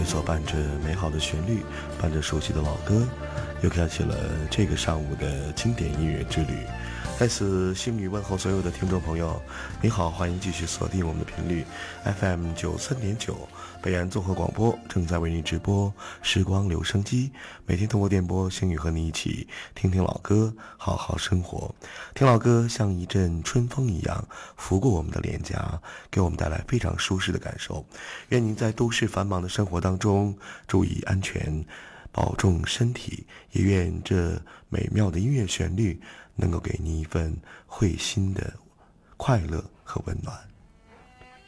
也所伴着美好的旋律，伴着熟悉的老歌，又开启了这个上午的经典音乐之旅。在此，心语问候所有的听众朋友，你好，欢迎继续锁定我们的频率 FM 93.9，北安综合广播正在为您直播时光留声机，每天通过电波，心语和你一起听听老歌，好好生活。听老歌像一阵春风一样拂过我们的脸颊，给我们带来非常舒适的感受。愿您在都市繁忙的生活当中注意安全，保重身体，也愿这美妙的音乐旋律能够给你一份会心的快乐和温暖。